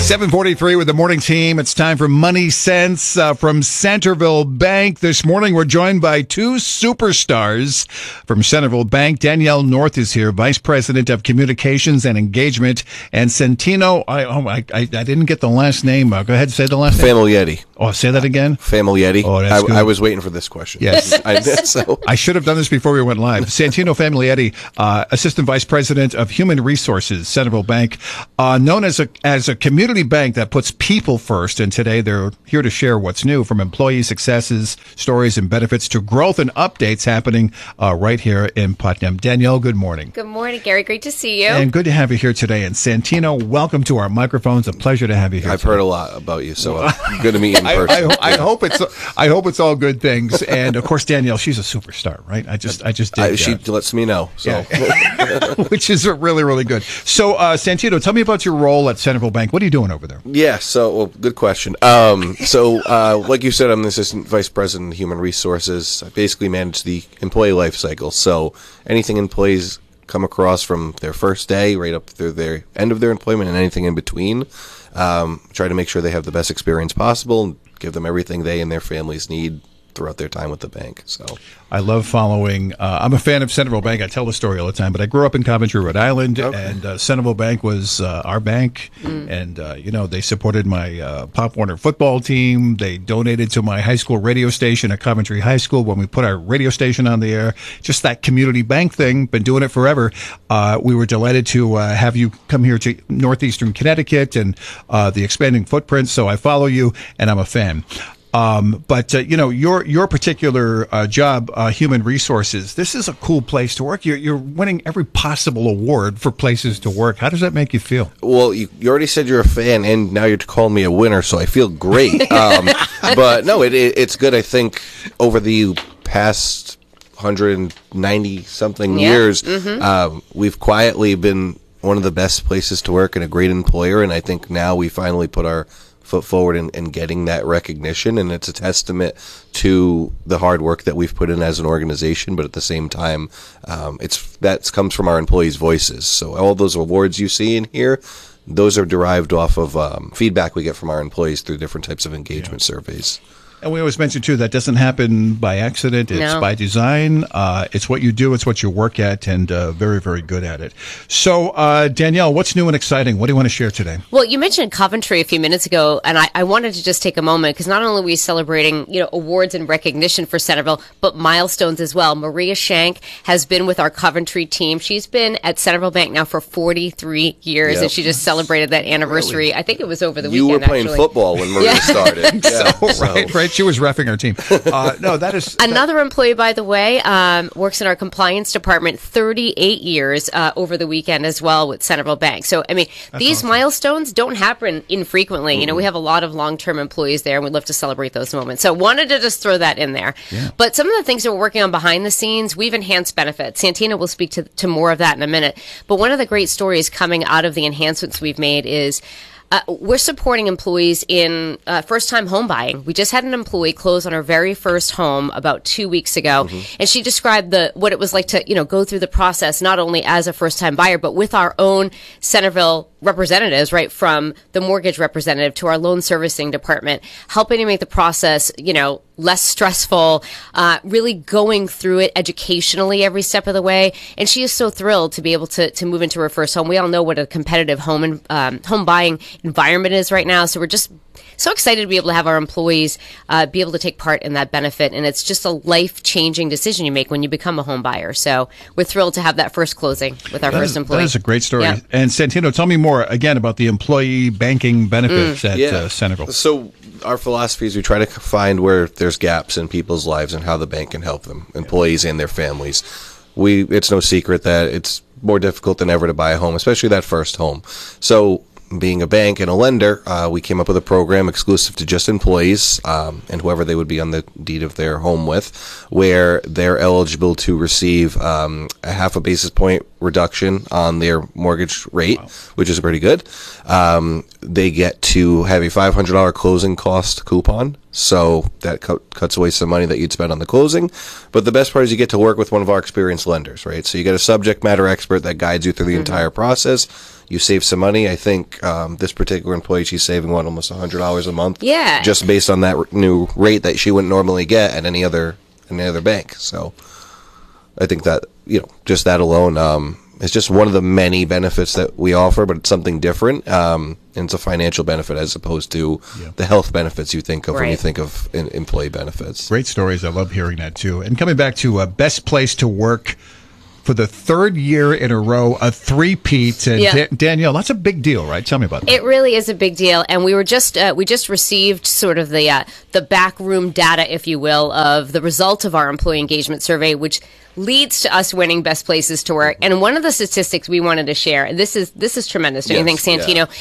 7:43 with the morning team. It's time for Money Sense from Centerville Bank. This morning we're joined by two superstars from Centerville Bank. Danielle North is here, Vice President of Communications and Engagement, and Santino. I didn't get the last name. Go ahead and say the last name. Famiglietti. Oh, say that again. Famiglietti. Oh, that's good. I was waiting for this question. Yes. I should have done this before we went live. Santino Famiglietti, Assistant Vice President of Human Resources, Centerville Bank, known as a community bank that puts people first. And today they're here to share what's new, from employee successes, stories, and benefits to growth and updates happening right here in Putnam. Danielle, good morning. Good morning, Gary. Great to see you. And good to have you here today. And Santino, welcome to our microphones. A pleasure to have you here. I've heard a lot about you, so good to meet you in person. I hope it's all good things. And of course, Danielle, she's a superstar, right? I just did. She lets me know. So, yeah. Which is really, really good. So, Santino, tell me about your role at Centerville Bank. What are you doing over there? Yeah. So, good question. Like you said, I'm the Assistant Vice President of Human Resources. I basically manage the employee life cycle. So, anything employees come across from their first day right up through their end of their employment and anything in between. Try to make sure they have the best experience possible and give them everything they and their families need throughout their time with the bank. So I love following. I'm a fan of Centerville Bank. I tell the story all the time, but I grew up in Coventry, Rhode Island, and Centerville Bank was our bank. And they supported my Pop Warner football team. They donated to my high school radio station at Coventry High School when we put our radio station on the air. Just that community bank thing. Been doing it forever. We were delighted to have you come here to Northeastern Connecticut and the expanding footprint. So I follow you, and I'm a fan. But your particular job, human resources, this is a cool place to work. You're winning every possible award for places to work. How does that make you feel? Well, you already said you're a fan, and now you're calling me a winner, so I feel great. But no, it's good. I think over the past 190 something years, we've quietly been one of the best places to work and a great employer. And I think now we finally put our foot forward in getting that recognition, and it's a testament to the hard work that we've put in as an organization. But at the same time, that comes from our employees' voices. So all those awards you see in here, those are derived off of feedback we get from our employees through different types of engagement surveys. And we always mention, too, that doesn't happen by accident. It's by design. It's what you do. It's what you work at, and very, very good at it. So, Danielle, what's new and exciting? What do you want to share today? Well, you mentioned Coventry a few minutes ago, and I wanted to just take a moment, because not only are we celebrating awards and recognition for Centerville, but milestones as well. Maria Shank has been with our Coventry team. She's been at Centerville Bank now for 43 years, and she just celebrated that anniversary. Really? I think it was over the weekend, You were playing football when Maria started. Right. She was reffing our team. No, that is another employee, by the way, works in our compliance department 38 years over the weekend as well with Centerville Bank. So, I mean, these milestones don't happen infrequently. We have a lot of long-term employees there, and we'd love to celebrate those moments. So, wanted to just throw that in there. Yeah. But some of the things that we're working on behind the scenes, we've enhanced benefits. Santina will speak to more of that in a minute. But one of the great stories coming out of the enhancements we've made is we're supporting employees in first-time home buying. We just had an employee close on her very first home about 2 weeks ago, and she described what it was like to go through the process, not only as a first-time buyer, but with our own Centerville representatives, right, from the mortgage representative to our loan servicing department, helping to make the process, less stressful, really going through it educationally every step of the way. And she is so thrilled to be able to move into her first home. We all know what a competitive home buying environment is right now. So we're just so excited to be able to have our employees be able to take part in that benefit. And it's just a life-changing decision you make when you become a home buyer. So we're thrilled to have that first closing with our first employee. That is a great story. Yeah. And Santino, tell me more again about the employee banking benefits at Centerville. So our philosophy is we try to find where there's gaps in people's lives and how the bank can help them, employees and their families. It's no secret that it's more difficult than ever to buy a home, especially that first home. So being a bank and a lender, we came up with a program exclusive to just employees and whoever they would be on the deed of their home with, where they're eligible to receive a half a basis point reduction on their mortgage rate, which is pretty good. They get to have a $500 closing cost coupon So that cuts away some money that you'd spend on the closing. But the best part is you get to work with one of our experienced lenders, right? So you get a subject matter expert that guides you through the entire process. You save some money. I think this particular employee, she's saving almost $100 a month. Yeah. Just based on that new rate that she wouldn't normally get at any other bank. So I think that, just that alone, it's just one of the many benefits that we offer, but it's something different. And it's a financial benefit as opposed to the health benefits you think of when you think of employee benefits. Great stories. I love hearing that, too. And coming back to Best Place to Work for the third year in a row, a three-peat. And Danielle, that's a big deal, right? Tell me about that. It really is a big deal. And we just received sort of the backroom data, if you will, of the result of our employee engagement survey, which leads to us winning Best Places to Work. And one of the statistics we wanted to share, this is tremendous, don't you think, Santino?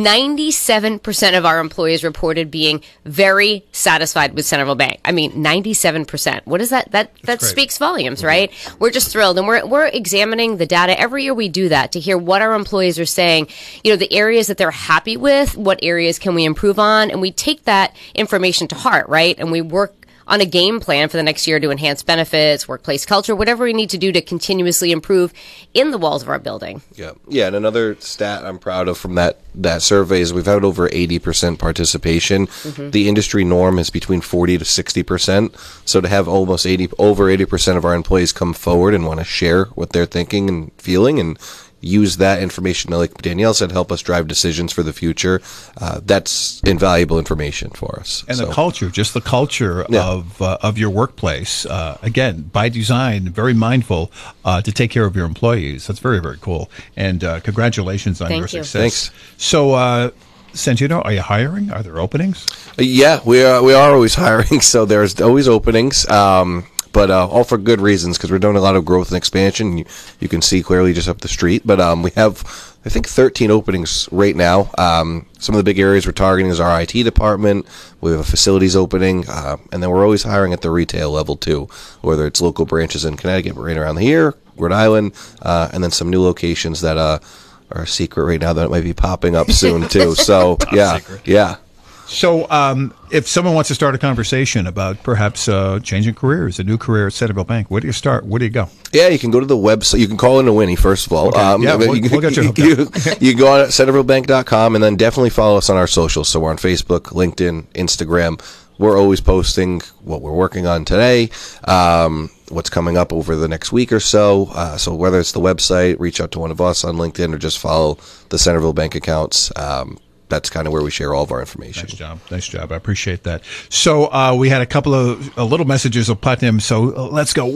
97% of our employees reported being very satisfied with Centerville Bank. I mean, 97%. What is that? That speaks volumes, right? We're just thrilled. And we're examining the data. Every year we do that to hear what our employees are saying, the areas that they're happy with, what areas can we improve on, and we take that information to heart, right? And we work on a game plan for the next year to enhance benefits, workplace culture, whatever we need to do to continuously improve in the walls of our building. Yeah. And another stat I'm proud of from that survey is we've had over 80% participation. The industry norm is between 40 to 60%. So to have over 80% of our employees come forward and want to share what they're thinking and feeling and use that information, like Danielle said, help us drive decisions for the future. That's invaluable information for us. And the culture of your workplace, again, by design, very mindful to take care of your employees. That's very, very cool. And congratulations on your success. Thanks. So, Santino, are you hiring? Are there openings? Yeah, we are always hiring. So there's always openings. But all for good reasons, because we're doing a lot of growth and expansion. You can see clearly just up the street. But we have, I think, 13 openings right now. Some of the big areas we're targeting is our IT department. We have a facilities opening. And then we're always hiring at the retail level, too, whether it's local branches in Connecticut, right around here, Rhode Island, and then some new locations that are a secret right now that might be popping up soon, too. So, yeah. So if someone wants to start a conversation about perhaps changing careers, a new career at Centerville Bank, where do you start? Where do you go? Yeah, you can go to the website. You can call into Winnie, first of all. Okay. We'll get you hooked up. You go on centervillebank.com and then definitely follow us on our socials. So we're on Facebook, LinkedIn, Instagram. We're always posting what we're working on today, what's coming up over the next week or so. So whether it's the website, reach out to one of us on LinkedIn or just follow the Centerville Bank accounts. That's kind of where we share all of our information. Nice job. I appreciate that. So we had a couple of little messages of Putnam. So let's go.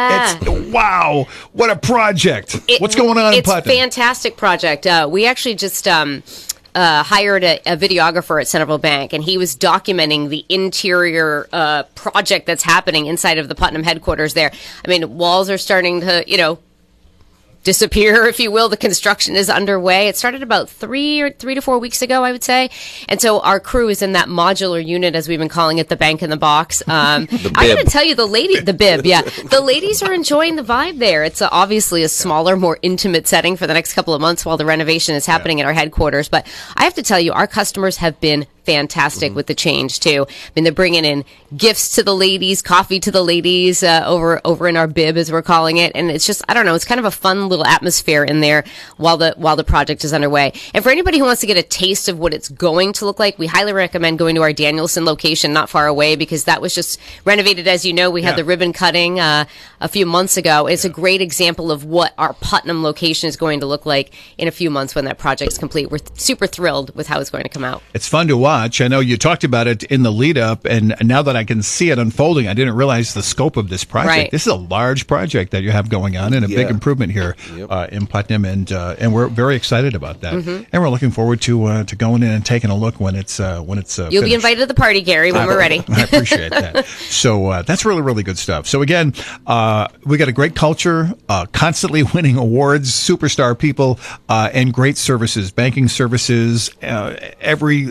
Wow. What a project. What's going on in Putnam? It's a fantastic project. We actually just hired a videographer at Centerville Bank, and he was documenting the interior project that's happening inside of the Putnam headquarters there. I mean, walls are starting to, disappear, if you will. The construction is underway. It started about 3 to 4 weeks ago, I would say. And so our crew is in that modular unit, as we've been calling it, the bank in the box. I got to tell you, the bib, yeah. The ladies are enjoying the vibe there. It's obviously a smaller, more intimate setting for the next couple of months while the renovation is happening at our headquarters. But I have to tell you, our customers have been fantastic with the change too. I mean, they're bringing in gifts to the ladies, coffee to the ladies, over in our bib, as we're calling it, and it's just, I don't know, it's kind of a fun little atmosphere in there while the project is underway. And for anybody who wants to get a taste of what it's going to look like, we highly recommend going to our Danielson location, not far away, because that was just renovated. As you know, we had the ribbon cutting a few months ago. It's a great example of what our Putnam location is going to look like in a few months when that project's complete. We're super thrilled with how it's going to come out. It's fun to watch. I know you talked about it in the lead up, and now that I can see it unfolding, I didn't realize the scope of this project. Right. This is a large project that you have going on, and a big improvement here in Putnam, and we're very excited about that. And we're looking forward to going in and taking a look when it's You'll finished. be invited to the party, Gary, when we're ready. I appreciate that. So that's really, really good stuff. So again, we got a great culture, constantly winning awards, superstar people, and great services, banking services. Every service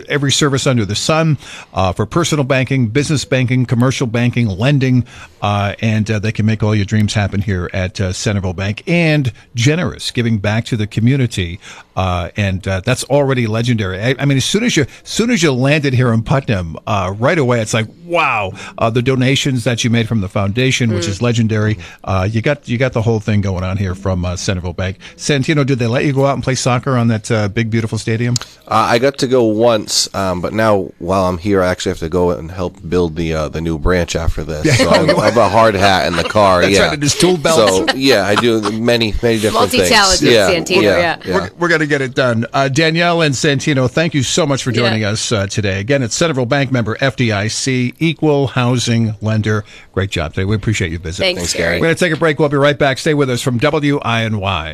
service under the sun for personal banking, business banking, commercial banking, lending, and they can make all your dreams happen here at Centerville Bank. And generous, giving back to the community, and that's already legendary. I mean, as soon as you landed here in Putnam, right away it's like, wow, the donations that you made from the foundation, which is legendary. You got the whole thing going on here from Centerville Bank. Santino, did they let you go out and play soccer on that big, beautiful stadium? I got to go once, but now while I'm here, I actually have to go and help build the new branch after this. So I have a hard hat in the car. That's right, and his tool belt. So yeah, I do many different things. Multi-talented Santino. Yeah. We're going to get it done. Danielle and Santino, thank you so much for joining us today. Again, it's Centerville Bank, member FDIC, equal housing lender. Great job today. We appreciate you visiting. Thanks, Gary. We're going to take a break. We'll be right back. Stay with us from WINY.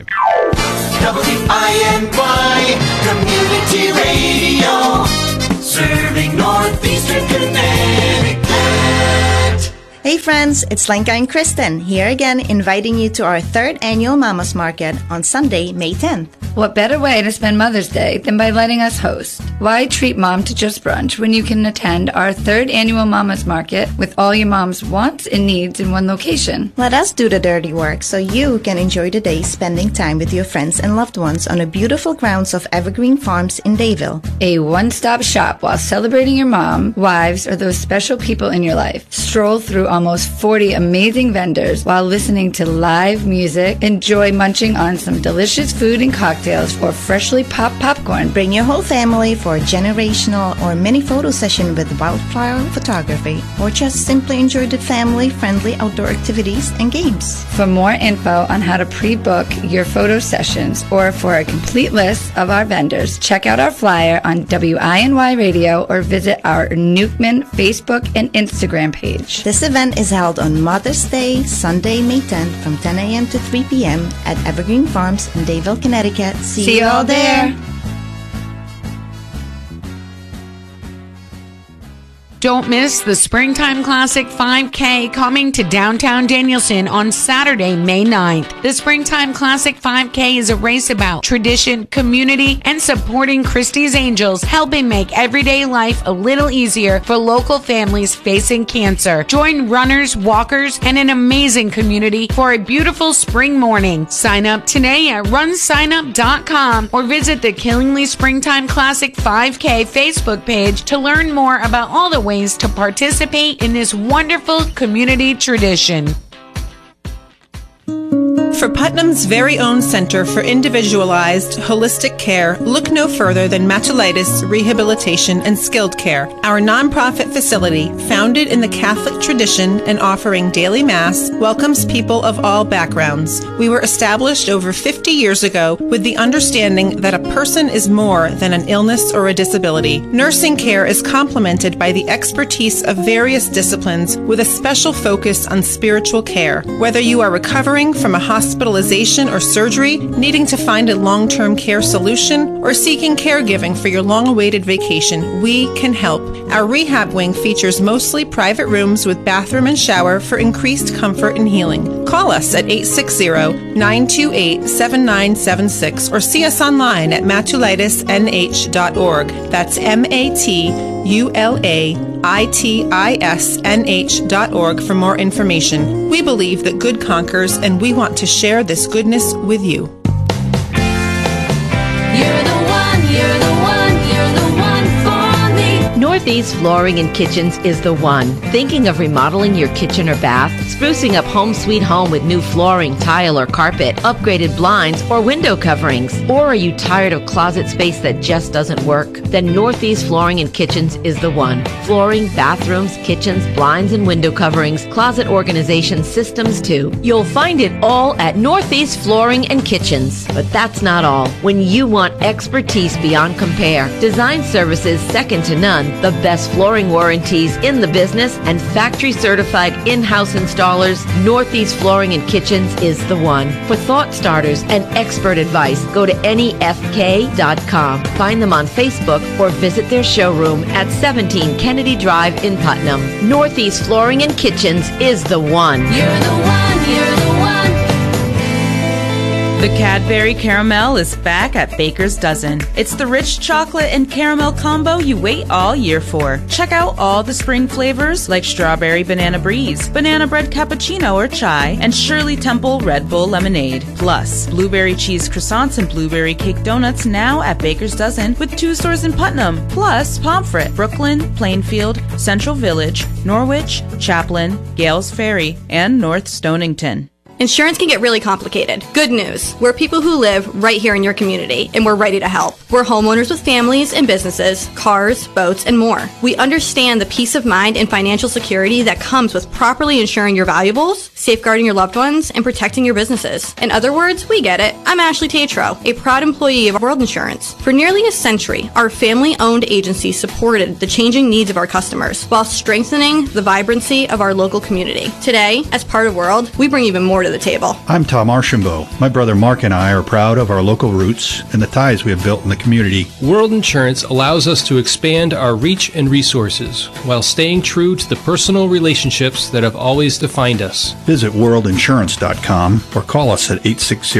WINY Community Radio, serving Northeastern Connecticut. Hey friends, it's Lenka and Kristen here again, inviting you to our 3rd annual Mama's Market on Sunday, May 10th. What better way to spend Mother's Day than by letting us host? Why treat mom to just brunch when you can attend our 3rd annual Mama's Market with all your mom's wants and needs in one location? Let us do the dirty work so you can enjoy the day spending time with your friends and loved ones on the beautiful grounds of Evergreen Farms in Dayville. A one-stop shop while celebrating your mom, wives, or those special people in your life. Stroll through almost 40 amazing vendors while listening to live music. Enjoy munching on some delicious food and cocktails or freshly popped popcorn. Bring your whole family for a generational or mini photo session with wildflower photography, or just simply enjoy the family-friendly outdoor activities and games. For more info on how to pre-book your photo sessions or for a complete list of our vendors, check out our flyer on WINY Radio or visit our Newkman Facebook and Instagram page. This event is held on Mother's Day, Sunday, May 10th from 10 a.m. to 3 p.m. at Evergreen Farms in Dayville, Connecticut. See you all there. Don't miss the Springtime Classic 5K coming to downtown Danielson on Saturday, May 9th. The Springtime Classic 5K is a race about tradition, community, and supporting Christie's Angels, helping make everyday life a little easier for local families facing cancer. Join runners, walkers, and an amazing community for a beautiful spring morning. Sign up today at runsignup.com or visit the Killingly Springtime Classic 5K Facebook page to learn more about all the ways to participate in this wonderful community tradition. For Putnam's very own Center for Individualized Holistic Care, look no further than Matulitis Rehabilitation and Skilled Care, our nonprofit facility founded in the Catholic tradition and offering daily Mass, welcomes people of all backgrounds. We were established over 50 years ago with the understanding that a person is more than an illness or a disability. Nursing care is complemented by the expertise of various disciplines with a special focus on spiritual care. Whether you are recovering from a hospitalization or surgery, needing to find a long-term care solution, or seeking caregiving for your long-awaited vacation, we can help. Our rehab wing features mostly private rooms with bathroom and shower for increased comfort and healing. Call us at 860-928-7976 or see us online at matulitisnh.org. That's MATULAITISNH.org for more information. We believe that good conquers, and we want to share this goodness with you. You're the one, you're the one, you're the one for me. Northeast Flooring and Kitchens is the one. Thinking of remodeling your kitchen or bath? Sprucing up home sweet home with new flooring, tile, or carpet, upgraded blinds, or window coverings? Or are you tired of closet space that just doesn't work? Then Northeast Flooring and Kitchens is the one. Flooring, bathrooms, kitchens, blinds and window coverings, closet organization systems too. You'll find it all at Northeast Flooring and Kitchens. But that's not all. When you want expertise beyond compare, design services second to none, the best flooring warranties in the business, and factory certified in-house installers, Northeast Flooring and Kitchens is the one. For thought starters and expert advice, go to NEFK.com. Find them on Facebook or visit their showroom at 17 Kennedy Drive in Putnam. Northeast Flooring and Kitchens is the one. You're the one, you're the one. The Cadbury Caramel is back at Baker's Dozen. It's the rich chocolate and caramel combo you wait all year for. Check out all the spring flavors like strawberry banana breeze, banana bread cappuccino or chai, and Shirley Temple Red Bull lemonade. Plus, blueberry cheese croissants and blueberry cake donuts now at Baker's Dozen with 2 stores in Putnam. Plus, Pomfret, Brooklyn, Plainfield, Central Village, Norwich, Chaplin, Gales Ferry, and North Stonington. Insurance can get really complicated. Good news. We're people who live right here in your community, and we're ready to help. We're homeowners with families and businesses, cars, boats, and more. We understand the peace of mind and financial security that comes with properly insuring your valuables, safeguarding your loved ones, and protecting your businesses. In other words, we get it. I'm Ashley Tatro, a proud employee of World Insurance. For nearly a century, our family-owned agency supported the changing needs of our customers while strengthening the vibrancy of our local community. Today, as part of World, we bring even more to the table. I'm Tom Archambault. My brother Mark and I are proud of our local roots and the ties we have built in the community. World Insurance allows us to expand our reach and resources while staying true to the personal relationships that have always defined us. Visit worldinsurance.com or call us at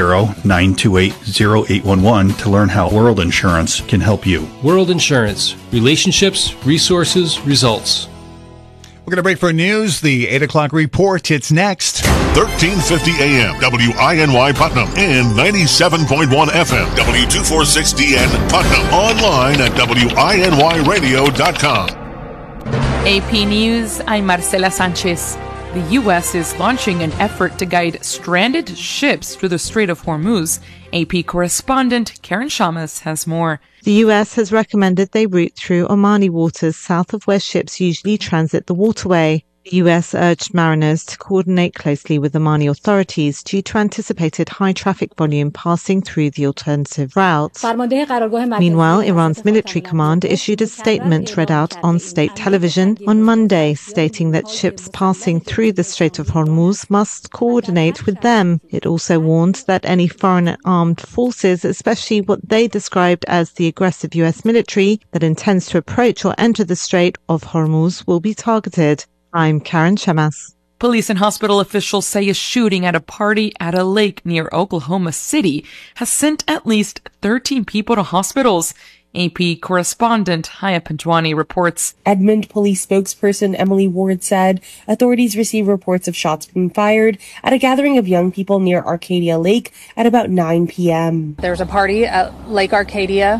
860-928-0811 to learn how World Insurance can help you. World Insurance. Relationships, resources, results. We're going to break for news. The 8 o'clock report. It's next. 1350 AM, WINY Putnam, and 97.1 FM, W246DN Putnam. Online at WINYradio.com. AP News, I'm Marcela Sanchez. The U.S. is launching an effort to guide stranded ships through the Strait of Hormuz. AP correspondent Karen Shamas has more. The U.S. has recommended they route through Omani waters south of where ships usually transit the waterway. The U.S. urged mariners to coordinate closely with Omani authorities due to anticipated high traffic volume passing through the alternative route. Meanwhile, Iran's military command issued a statement read out on state television on Monday, stating that ships passing through the Strait of Hormuz must coordinate with them. It also warned that any foreign armed forces, especially what they described as the aggressive U.S. military that intends to approach or enter the Strait of Hormuz, will be targeted. I'm Karen Shamas. Police and hospital officials say a shooting at a party at a lake near Oklahoma City has sent at least 13 people to hospitals. AP correspondent Haya Panjwani reports. Edmond police spokesperson Emily Ward said authorities received reports of shots being fired at a gathering of young people near Arcadia Lake at about 9 p.m. There's a party at Lake Arcadia.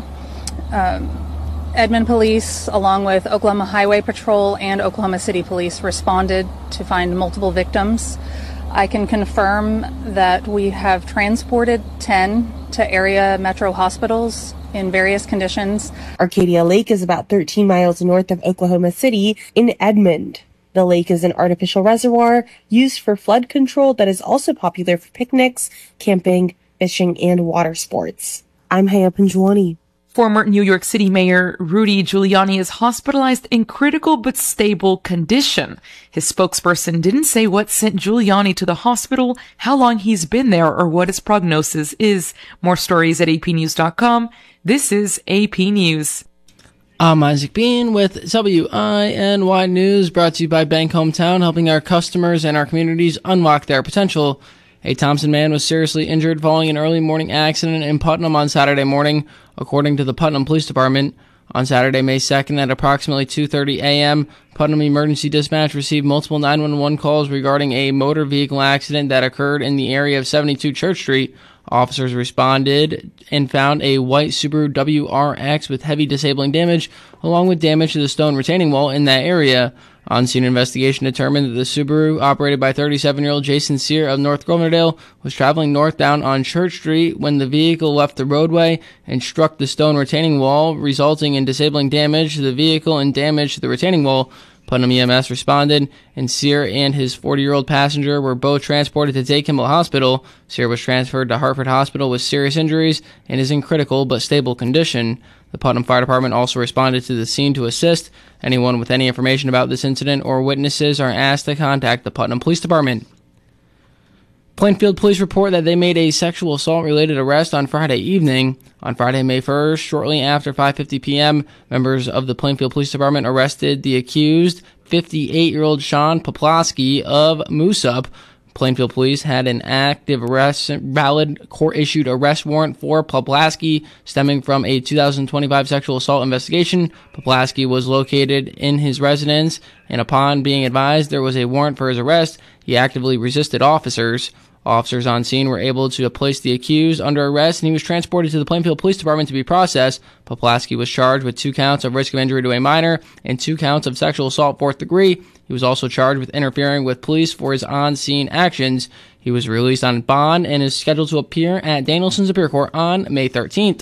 Edmond Police, along with Oklahoma Highway Patrol and Oklahoma City Police, responded to find multiple victims. I can confirm that we have transported 10 to area metro hospitals in various conditions. Arcadia Lake is about 13 miles north of Oklahoma City in Edmond. The lake is an artificial reservoir used for flood control that is also popular for picnics, camping, fishing, and water sports. I'm Haya Panjwani. Former New York City Mayor Rudy Giuliani is hospitalized in critical but stable condition. His spokesperson didn't say what sent Giuliani to the hospital, how long he's been there, or what his prognosis is. More stories at apnews.com. This is AP News. I'm Isaac Bean with WINY News, brought to you by Bank Hometown, helping our customers and our communities unlock their potential. A Thompson man was seriously injured following an early morning accident in Putnam on Saturday morning, according to the Putnam Police Department. On Saturday, May 2nd at approximately 2:30 a.m., Putnam Emergency Dispatch received multiple 911 calls regarding a motor vehicle accident that occurred in the area of 72 Church Street. Officers responded and found a white Subaru WRX with heavy disabling damage, along with damage to the stone retaining wall in that area. On-scene investigation determined that the Subaru, operated by 37-year-old Jason Sear of North Governordale, was traveling northbound on Church Street when the vehicle left the roadway and struck the stone retaining wall, resulting in disabling damage to the vehicle and damage to the retaining wall. Putnam EMS responded, and Sear and his 40-year-old passenger were both transported to Day Kimball Hospital. Sear was transferred to Hartford Hospital with serious injuries and is in critical but stable condition. The Putnam Fire Department also responded to the scene to assist. Anyone with any information about this incident or witnesses are asked to contact the Putnam Police Department. Plainfield police report that they made a sexual assault-related arrest on Friday evening. On Friday, May 1st, shortly after 5:50 p.m., members of the Plainfield Police Department arrested the accused, 58-year-old Sean Poplawski of Moosup, Plainfield Police had an active valid court-issued arrest warrant for Poplaski stemming from a 2025 sexual assault investigation. Poplaski was located in his residence, and upon being advised there was a warrant for his arrest, he actively resisted officers. Officers on scene were able to place the accused under arrest, and he was transported to the Plainfield Police Department to be processed. Poplaski was charged with 2 counts of risk of injury to a minor and 2 counts of sexual assault 4th degree. He was also charged with interfering with police for his on-scene actions. He was released on bond and is scheduled to appear at Danielson Superior Court on May 13th.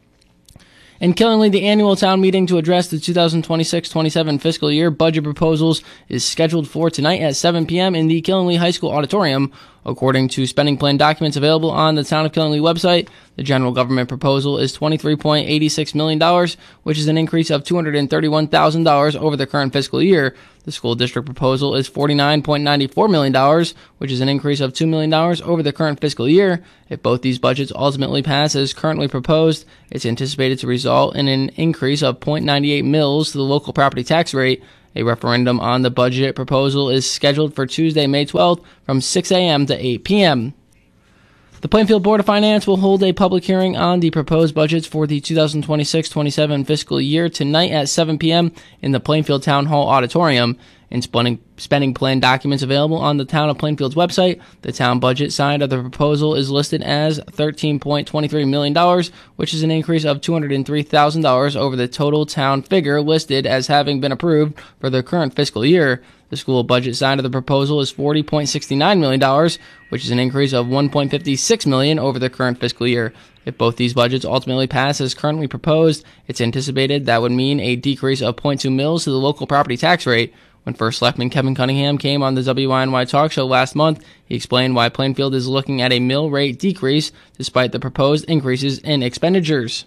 In Killingly, the annual town meeting to address the 2026-27 fiscal year budget proposals is scheduled for tonight at 7 p.m. in the Killingly High School auditorium. According to spending plan documents available on the Town of Killingly website, the general government proposal is $23.86 million, which is an increase of $231,000 over the current fiscal year. The school district proposal is $49.94 million, which is an increase of $2 million over the current fiscal year. If both these budgets ultimately pass as currently proposed, it's anticipated to result in an increase of 0.98 mils to the local property tax rate. A referendum on the budget proposal is scheduled for Tuesday, May 12th from 6 a.m. to 8 p.m. The Plainfield Board of Finance will hold a public hearing on the proposed budgets for the 2026-27 fiscal year tonight at 7 p.m. in the Plainfield Town Hall Auditorium. In spending plan documents available on the Town of Plainfield's website, the town budget side of the proposal is listed as $13.23 million, which is an increase of $203,000 over the total town figure listed as having been approved for the current fiscal year. The school budget side of the proposal is $40.69 million, which is an increase of $1.56 million over the current fiscal year. If both these budgets ultimately pass as currently proposed, it's anticipated that would mean a decrease of 0.2 mils to the local property tax rate. When First Selectman Kevin Cunningham came on the WINY talk show last month, he explained why Plainfield is looking at a mill rate decrease despite the proposed increases in expenditures.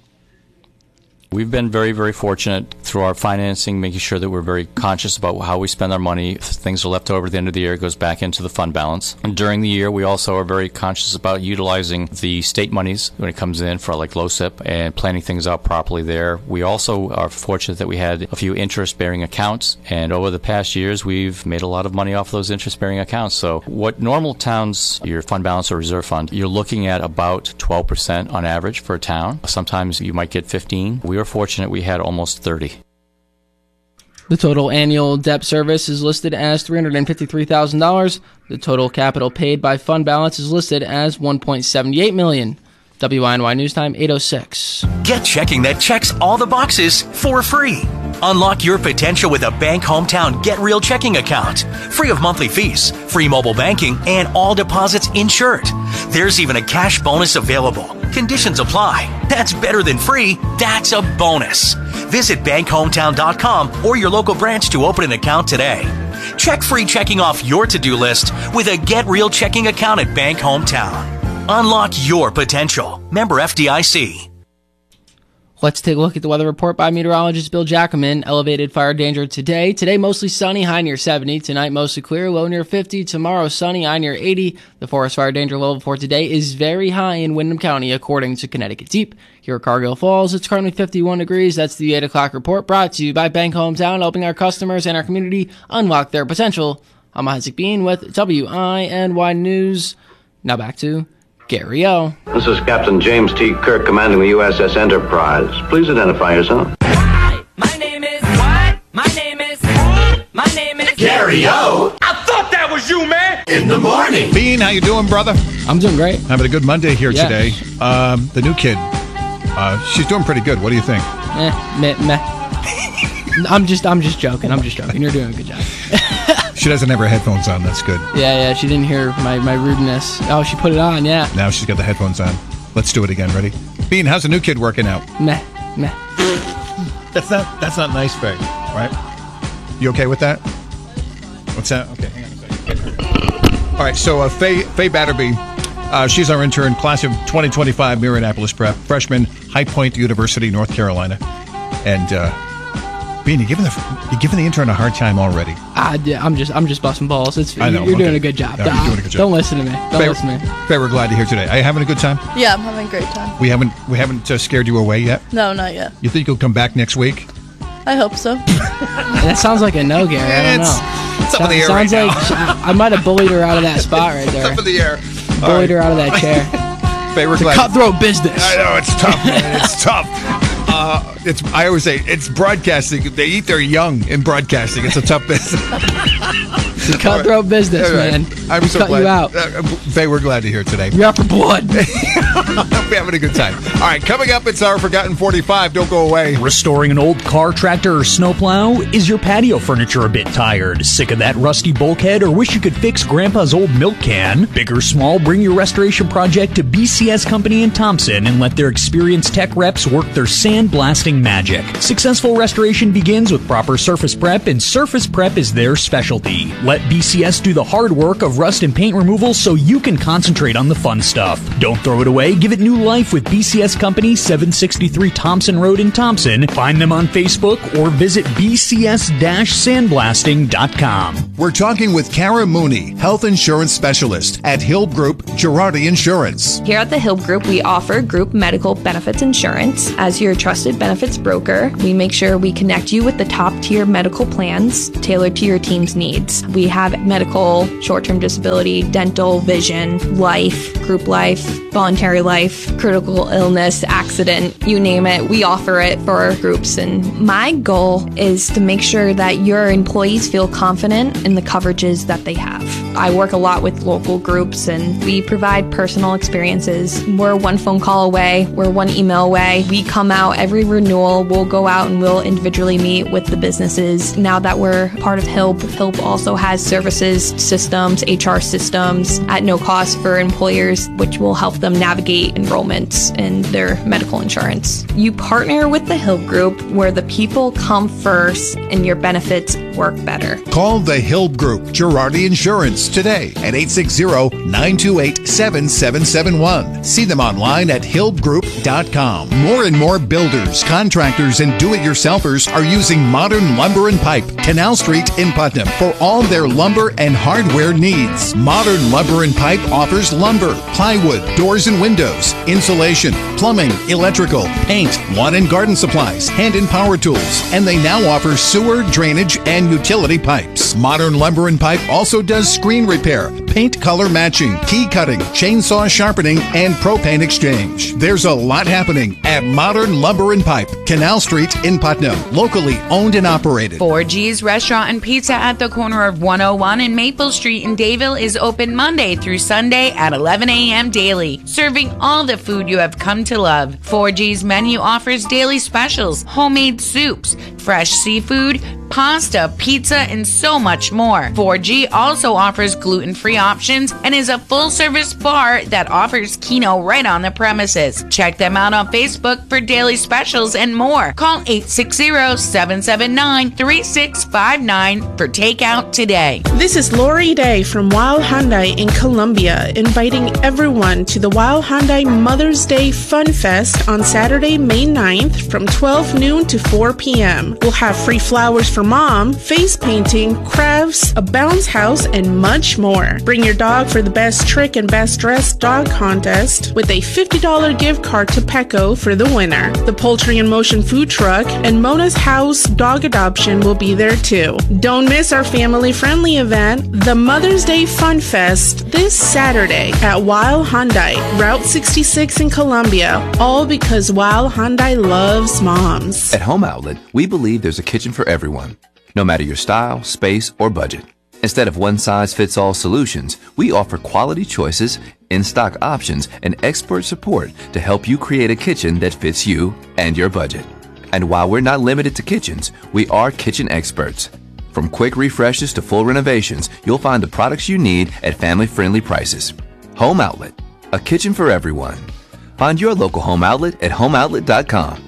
We've been very, very fortunate through our financing, making sure that we're very conscious about how we spend our money. If things are left over at the end of the year, it goes back into the fund balance. And during the year, we also are very conscious about utilizing the state monies when it comes in for like LoCIP and planning things out properly there. We also are fortunate that we had a few interest-bearing accounts, and over the past years, we've made a lot of money off those interest-bearing accounts. So what normal towns, your fund balance or reserve fund, you're looking at about 12% on average for a town. Sometimes you might get 15. We were fortunate we had almost 30. The total annual debt service is listed as $353,000. The total capital paid by fund balance is listed as $1.78 million. WINY News Time, 8:06. Get checking that checks all the boxes for free. Unlock your potential with a Bank Hometown Get Real checking account. Free of monthly fees, free mobile banking, and all deposits insured. There's even a cash bonus available. Conditions apply. That's better than free. That's a bonus. Visit bankhometown.com or your local branch to open an account today. Check free checking off your to-do list with a Get Real checking account at Bank Hometown. Unlock your potential. Member FDIC. Let's take a look at the weather report by meteorologist Bill Jacobman. Elevated fire danger today. Today, mostly sunny, high near 70. Tonight, mostly clear, low near 50. Tomorrow, sunny, high near 80. The forest fire danger level for today is very high in Windham County, according to Connecticut Deep. Here at Cargill Falls, it's currently 51 degrees. That's the 8 o'clock report, brought to you by Bank Hometown, helping our customers and our community unlock their potential. I'm Isaac Bean with WINY News. Now back to Gary O. This is Captain James T. Kirk, commanding the USS Enterprise. Please identify yourself. My name is Gary O. I thought that was you, man. In the morning. Bean, how you doing, brother? I'm doing great. Having a good Monday here today. The new kid, she's doing pretty good. What do you think? Meh. I'm just joking. You're doing a good job. She doesn't have her headphones on. That's good. Yeah. She didn't hear my rudeness. Oh, she put it on. Yeah. Now she's got the headphones on. Let's do it again. Ready? Bean, how's the new kid working out? Meh. That's not nice, Faye. Right? You okay with that? What's that? Okay, hang on a second. All right. So Faye Batterby, she's our intern, class of 2025, Marianapolis Prep, freshman, High Point University, North Carolina, and. Bean, you're giving the intern a hard time already. Yeah, I'm just busting balls. I know. You're doing a good job. No, you're doing a good job. Don't listen to me. Faye, we're glad to hear today. Are you having a good time? Yeah, I'm having a great time. We haven't scared you away yet? No, not yet. You think you'll come back next week? I hope so. That sounds like a no, Gary. I don't know. It's up in the air Sounds right like now. I might have bullied her out of that spot right there. It's up in the air. Bullied her out of that chair. Faye, we're It's a glad- cutthroat business. I know, it's tough, man. It's tough. I always say, it's broadcasting. They eat their young in broadcasting. It's a tough business. It's a cutthroat business, All right. man. I'm so Cut glad. you out. Faye, we're glad to hear today. You're out for blood. We're having a good time. All right, coming up, it's our Forgotten 45. Don't go away. Restoring an old car, tractor, or snowplow? Is your patio furniture a bit tired? Sick of that rusty bulkhead or wish you could fix Grandpa's old milk can? Big or small, bring your restoration project to BCS Company in Thompson and let their experienced tech reps work their sandblasting magic. Successful restoration begins with proper surface prep, and surface prep is their specialty. Let BCS do the hard work of rust and paint removal so you can concentrate on the fun stuff. Don't throw it away. Give it new life with BCS Company, 763 Thompson Road in Thompson. Find them on Facebook or visit bcs-sandblasting.com. We're talking with Kara Mooney, health insurance specialist at Hill Group Girardi Insurance. Here at the Hill Group, we offer group medical benefits insurance. As your trusted benefits broker, we make sure we connect you with the top-tier medical plans tailored to your team's needs. We have medical, short-term disability, dental, vision, life, group life, voluntary life, critical illness, accident, you name it. We offer it for our groups. And my goal is to make sure that your employees feel confident in the coverages that they have. I work a lot with local groups and we provide personal experiences. We're one phone call away. We're one email away. We come out every renewal. We'll go out and we'll individually meet with the businesses. Now that we're part of HILP, HILP also has services, systems, HR systems at no cost for employers, which will help them navigate enrollments in their medical insurance. You partner with the HILP Group where the people come first and your benefits work better. Call the Hill Group Girardi Insurance today at 860-928-7771. See them online at hillgroup.com. More and more builders, contractors, and do-it-yourselfers are using Modern Lumber and Pipe, Canal Street in Putnam, for all their lumber and hardware needs. Modern Lumber and Pipe offers lumber, plywood, doors and windows, insulation, plumbing, electrical, paint, lawn and garden supplies, hand and power tools, and they now offer sewer, drainage, and utility pipes. Modern Lumber and Pipe also does screen repair, paint color matching, key cutting, chainsaw sharpening, and propane exchange. There's a lot happening at Modern Lumber and Pipe, Canal Street in Putnam, locally owned and operated. 4G's Restaurant and Pizza at the corner of 101 and Maple Street in Dayville is open Monday through Sunday at 11 a.m. daily, serving all the food you have come to love. 4G's menu offers daily specials, homemade soups, fresh seafood, pasta, pizza, and so much more. 4G also offers gluten-free options and is a full-service bar that offers Keno right on the premises. Check them out on Facebook for daily specials and more. Call 860-779-3659 for takeout today. This is Lori Day from Wild Hyundai in Columbia, inviting everyone to the Wild Hyundai Mother's Day Fun Fest on Saturday, May 9th from 12 noon to 4 p.m. We'll have free flowers for mom, face painting, crafts, a bounce house, and much more. Bring your dog for the best trick and best dressed dog contest with a $50 gift card to Petco for the winner. The Poultry in Motion food truck and Mona's House dog adoption will be there too. Don't miss our family-friendly event, the Mother's Day Fun Fest, this Saturday at Wild Hyundai, Route 66 in Columbia, all because Wild Hyundai loves moms. At Home Outlet, we believe there's a kitchen for everyone, no matter your style, space, or budget. Instead of one-size-fits-all solutions, we offer quality choices, in-stock options, and expert support to help you create a kitchen that fits you and your budget. And while we're not limited to kitchens, we are kitchen experts. From quick refreshes to full renovations, you'll find the products you need at family-friendly prices. Home Outlet, a kitchen for everyone. Find your local Home Outlet at homeoutlet.com.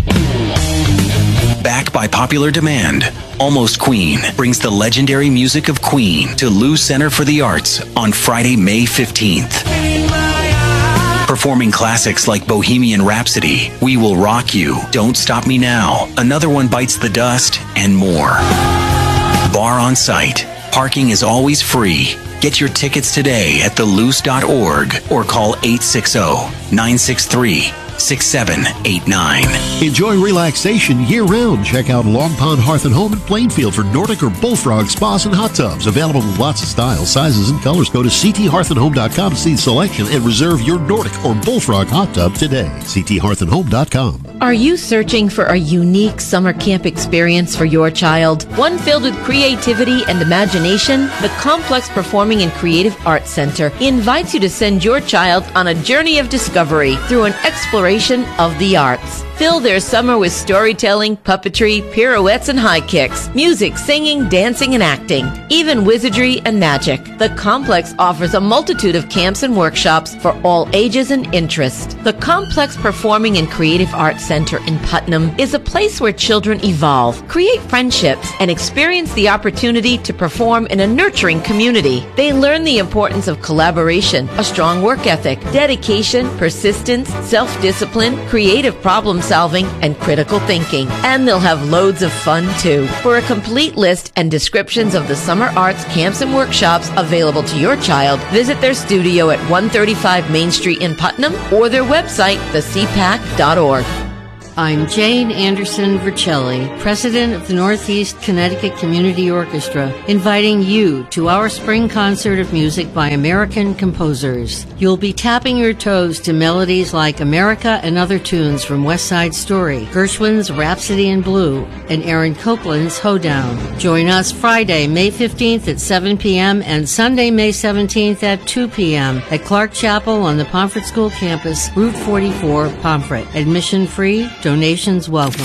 Back by popular demand, Almost Queen brings the legendary music of Queen to Lou Center for the Arts on Friday, May 15th. Performing classics like Bohemian Rhapsody, We Will Rock You, Don't Stop Me Now, Another One Bites the Dust, and more. Bar on site. Parking is always free. Get your tickets today at theloose.org or call 860-963 6789. Enjoy relaxation year-round. Check out Long Pond Hearth & Home in Plainfield for Nordic or Bullfrog spas and hot tubs. Available in lots of styles, sizes, and colors. Go to cthearthandhome.com to see the selection and reserve your Nordic or Bullfrog hot tub today. cthearthandhome.com. Are you searching for a unique summer camp experience for your child? One filled with creativity and imagination? The Complex Performing and Creative Arts Center invites you to send your child on a journey of discovery through an exploration of the arts. Fill their summer with storytelling, puppetry, pirouettes and high kicks, music, singing, dancing and acting, even wizardry and magic. The Complex offers a multitude of camps and workshops for all ages and interests. The Complex Performing and Creative Arts Center in Putnam is a place where children evolve, create friendships, and experience the opportunity to perform in a nurturing community. They learn the importance of collaboration, a strong work ethic, dedication, persistence, self-discipline, creative problem solving, and critical thinking. And they'll have loads of fun too. For a complete list and descriptions of the summer arts camps and workshops available to your child, visit their studio at 135 Main Street in Putnam or their website, thecpac.org. I'm Jane Anderson Vercelli, President of the Northeast Connecticut Community Orchestra, inviting you to our spring concert of music by American composers. You'll be tapping your toes to melodies like America and Other Tunes from West Side Story, Gershwin's Rhapsody in Blue, and Aaron Copland's Hoedown. Join us Friday, May 15th at 7 p.m. and Sunday, May 17th at 2 p.m. at Clark Chapel on the Pomfret School campus, Route 44, Pomfret. Admission free. Donations welcome.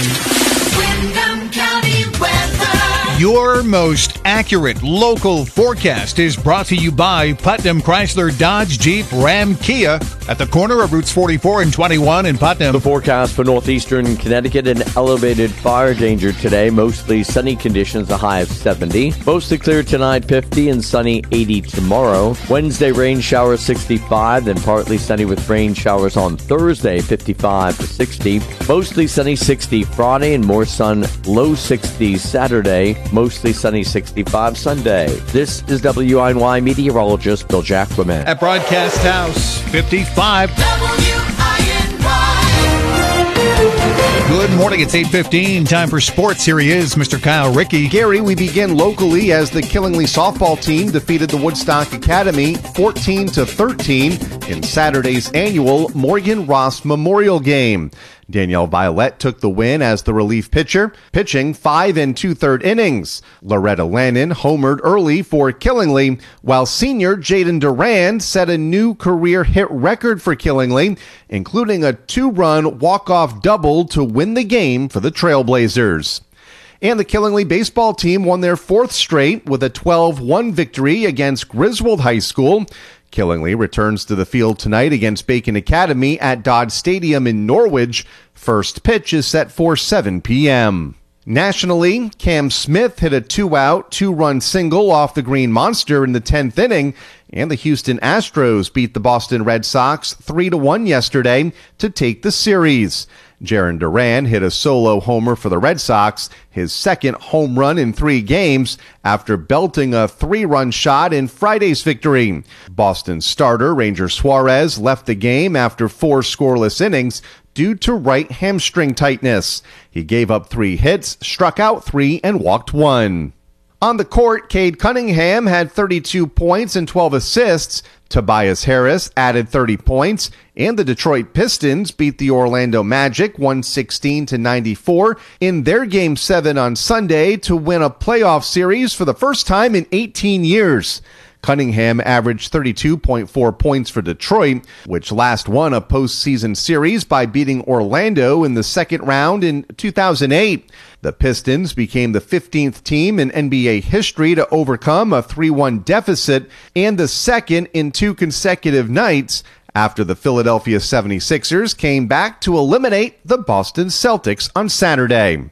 Windham County weather. Your most accurate local forecast is brought to you by Putnam Chrysler Dodge Jeep Ram Kia at the corner of Routes 44 and 21 in Putnam. The forecast for northeastern Connecticut: an elevated fire danger today. Mostly sunny conditions, a high of 70. Mostly clear tonight, 50, and sunny 80 tomorrow. Wednesday, rain showers 65, then partly sunny with rain showers on Thursday, 55 to 60. Mostly sunny 60 Friday, and more sun, low 60s Saturday. Mostly sunny 65 Sunday. This is WINY meteorologist Bill Jacquemin. At Broadcast House, 55. Good morning, it's 8:15. Time for sports. Here he is, Mr. Kyle Rickey. Gary, we begin locally as the Killingly softball team defeated the Woodstock Academy 14-13 in Saturday's annual Morgan Ross Memorial Game. Danielle Violette took the win as the relief pitcher, pitching 5 2/3 innings. Loretta Lannon homered early for Killingly, while senior Jaden Durand set a new career hit record for Killingly, including a 2-run walk-off double to win the game for the Trailblazers. And the Killingly baseball team won their 4th straight with a 12-1 victory against Griswold High School. Killingly returns to the field tonight against Bacon Academy at Dodge Stadium in Norwich. First pitch is set for 7 p.m. Nationally, Cam Smith hit a 2-out, 2-run single off the Green Monster in the 10th inning, and the Houston Astros beat the Boston Red Sox 3-1 yesterday to take the series. Jaron Duran hit a solo homer for the Red Sox, his second home run in 3 games, after belting a 3-run shot in Friday's victory. Boston starter Ranger Suarez left the game after 4 scoreless innings due to right hamstring tightness. He gave up 3 hits, struck out 3, and walked 1. On the court, Cade Cunningham had 32 points and 12 assists. Tobias Harris added 30 points, and the Detroit Pistons beat the Orlando Magic 116-94 in their Game 7 on Sunday to win a playoff series for the first time in 18 years. Cunningham averaged 32.4 points for Detroit, which last won a postseason series by beating Orlando in the second round in 2008. The Pistons became the 15th team in NBA history to overcome a 3-1 deficit and the second in 2 consecutive nights after the Philadelphia 76ers came back to eliminate the Boston Celtics on Saturday.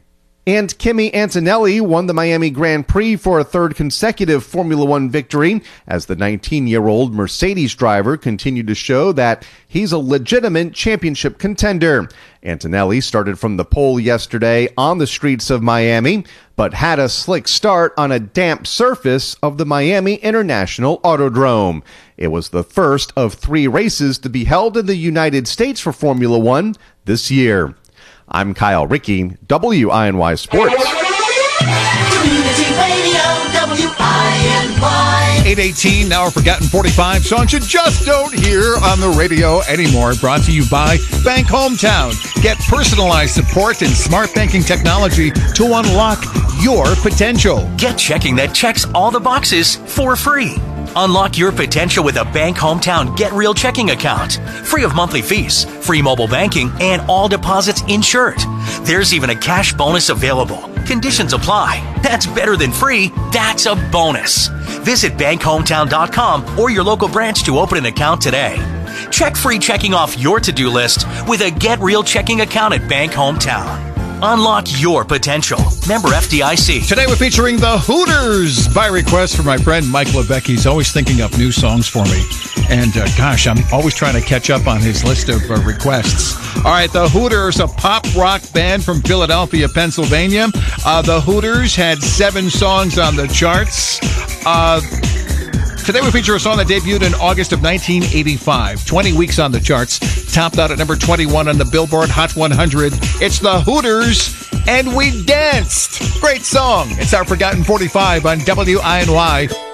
And Kimi Antonelli won the Miami Grand Prix for a third consecutive Formula One victory as the 19-year-old Mercedes driver continued to show that he's a legitimate championship contender. Antonelli started from the pole yesterday on the streets of Miami, but had a slick start on a damp surface of the Miami International Autodrome. It was the first of 3 races to be held in the United States for Formula One this year. I'm Kyle Rickey, WINY Sports. Community Radio, WINY. 818, now a forgotten 45 songs you just don't hear on the radio anymore. Brought to you by Bank Hometown. Get personalized support and smart banking technology to unlock your potential. Get checking that checks all the boxes for free. Unlock your potential with a Bank Hometown Get Real checking account. Free of monthly fees, free mobile banking, and all deposits insured. There's even a cash bonus available. Conditions apply. That's better than free. That's a bonus. Visit bankhometown.com or your local branch to open an account today. Check free checking off your to-do list with a Get Real checking account at Bank Hometown. Unlock your potential. Member FDIC. Today we're featuring the Hooters by request from my friend Mike Lebeck. He's always thinking up new songs for me. And gosh, I'm always trying to catch up on his list of requests. All right, the Hooters, a pop rock band from Philadelphia, Pennsylvania. The Hooters had 7 songs on the charts. Today we feature a song that debuted in August of 1985. 20 weeks on the charts. Topped out at number 21 on the Billboard Hot 100. It's the Hooters, and we danced. Great song. It's our Forgotten 45 on WINY.